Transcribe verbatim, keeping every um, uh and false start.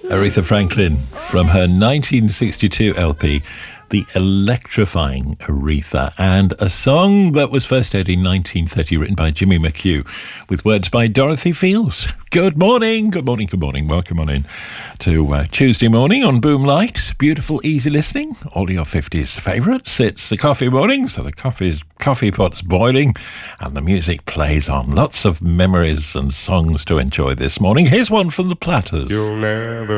Aretha Franklin from her nineteen sixty-two L P, The Electrifying Aretha, and a song that was first heard in nineteen thirty, written by Jimmy McHugh, with words by Dorothy Fields. Good morning, good morning, good morning. Welcome on in to uh, Tuesday morning on Boom Light. Beautiful, easy listening. All your fifties favourites. It's the coffee morning, so the coffee's coffee pot's boiling and the music plays on. Lots of memories and songs to enjoy this morning. Here's one from the Platters. You'll never